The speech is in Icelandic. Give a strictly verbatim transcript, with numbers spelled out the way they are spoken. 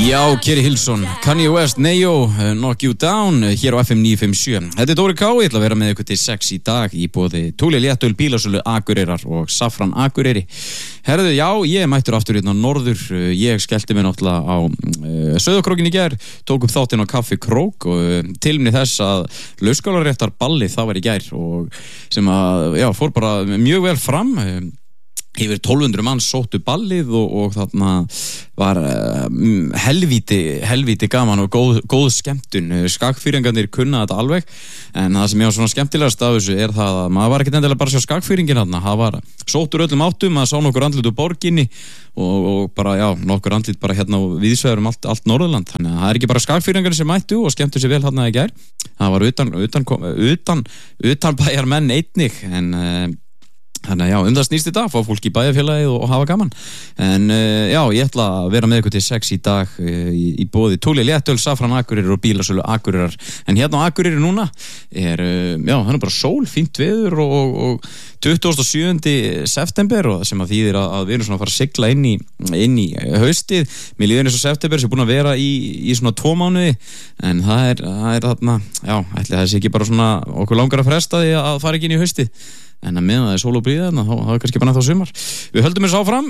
Já, Kerry Hilson, Kanye West, Neo, Knock You Down, hér á F M níu fimm sjö. Þetta er Dóri K, ég ætla að vera með ykkur til sex í dag í boði Túli Léttöl, Bílasölu, Akureyrar og Safran Akureyri. Herðu, já, ég mættur aftur hérna norður, ég skellti mig náttúrulega á uh, Sauðárkrókinn í gær, tók upp þáttinn á Kaffi Krók og uh, tilmni þess að lausgálaréttar ballið það var í gær og sem að, já, fór bara mjög vel fram. Uh, Yfir tólf hundruð manns sóttu ballið og, og þarna var um, helvíti, helvíti gaman og góð, góð skemmtun. Skagfýringarnir kunna þetta alveg, en það sem ég var svona skemmtilegast af þessu er það að maður var ekkert endilega bara að sjá skagfýringin þarna. Það var sóttur öllum áttum, maður sá nokkur andlit úr borginni og, og bara, já, nokkur andlit bara hérna á víðsvegar um allt, allt Norðurland. Þannig að það er ekki bara skagfýringarnir sem mættu og skemmtu sér vel þarna í gær. Það var utan, utan, utan, utan bæjar menn einnig, en uh, Þannig að já, um það snýst í dag, fá fólk í bæjarfélagið og, og hafa gaman. En uh, já, ég ætla að vera með ykkur til sex í dag uh, í, í boði Túli Léttöl, Safran Akureyri og Bílasölu Akureyrar. En hérna á Akureyri núna er, uh, já, það er bara sól, fínt veður og, og, og tuttugasta og sjöunda september og sem að þýðir að, að við erum svona að fara að sigla inn í, inn í haustið. Mér líður eins og september sem er búin að vera í, í svona tvo mánuði, en það er, það er þarna, já, ætli það sé ekki bara svona okkur langar að fresta því að fara ekki inn í haustið. En að meðan það er sól og blíða, þá er kannski bara þá sumar. Við höldum þessu áfram,